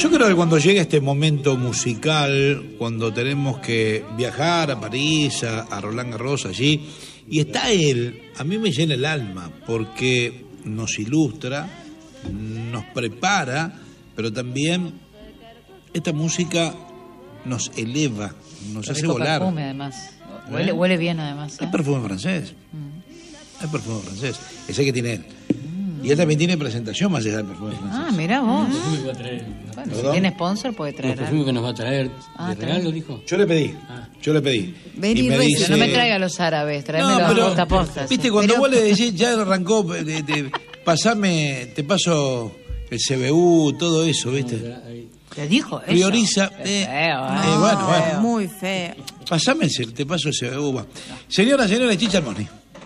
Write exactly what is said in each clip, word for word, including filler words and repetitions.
Yo creo que cuando llega este momento musical, cuando tenemos que viajar a París, a, a Roland Garros allí, y está él, a mí me llena el alma, porque nos ilustra, nos prepara, pero también esta música nos eleva, nos Qué hace rico volar. perfume, además. Huele, ¿Eh? huele bien, además. ¿eh? Es perfume francés. Mm. Es perfume francés. Ese que tiene él. Y él también tiene presentación más allá del perfume francés. Ah, mirá vos. El perfume que va a traer. Bueno, si ¿Perdón? tiene sponsor puede El traer perfume algo. que nos va a traer Ah, de trae. regalo, dijo. Yo le pedí, Ah. yo le pedí. Vení, y me Rey, dice, Pero no me traiga los árabes, tráeme No, los pero, posta postas. viste, cuando Pero- vos le decís, ya arrancó, de, de, pasame, te paso el C B U, todo eso, viste. Ahí. ¿Te dijo eso? Prioriza, Qué eh, feo, eh, ¿eh? bueno, bueno. Es muy feo. Pasame, el, te paso el C B U. va. Señora, señora, Chicha Armoni.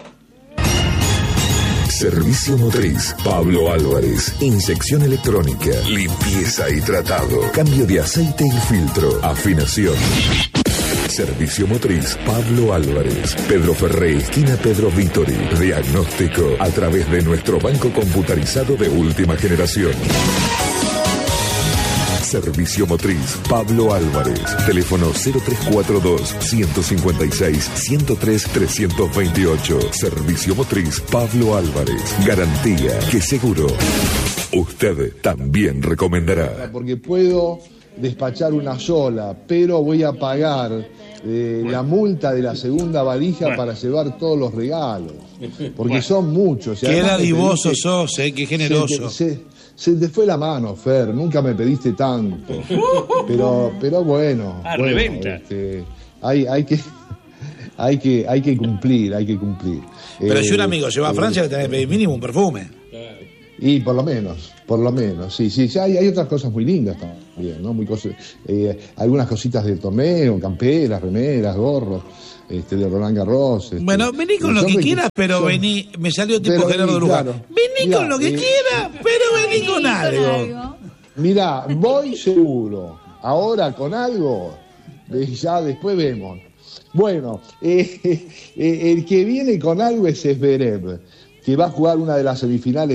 Servicio Motriz, Pablo Álvarez. Inyección electrónica, limpieza y tratado. Cambio de aceite y filtro. Afinación. Servicio Motriz, Pablo Álvarez. Pedro Ferré, esquina Pedro Vítori. Diagnóstico a través de nuestro banco computarizado de última generación. Servicio Motriz, Pablo Álvarez. Teléfono cero tres cuatro dos, uno cinco seis, uno cero tres, tres dos ocho. Servicio Motriz, Pablo Álvarez. Garantía que seguro usted también recomendará. Porque puedo despachar una sola, pero voy a pagar eh, la multa de la segunda valija para llevar todos los regalos. Porque son muchos. y Qué además me dadivoso pediste- sos, eh, qué generoso. Se te, se- se te fue la mano, Fer, nunca me pediste tanto. Pero, pero bueno. Ah, bueno, reventa. este, hay, hay que. Hay que, hay que cumplir, hay que cumplir. Pero Eh, si un amigo se va a eh, Francia, le tenés que pedir mínimo un perfume. Y por lo menos, por lo menos, sí, sí, sí, hay, hay otras cosas muy lindas también, ¿no? Muy cosas, eh, algunas cositas del torneo, camperas, remeras, gorros, este, de Roland Garros. Este, Bueno, vení con lo son que riquísimos, quieras, pero son- vení, me salió tipo Pero Gerardo vení, Lugar. claro. Vení Mirá, con lo que eh, quieras, pero vení con algo. Mirá, voy seguro, ahora con algo, eh, ya después vemos. Bueno, eh, eh, el que viene con algo es Zverev, que va a jugar una de las semifinales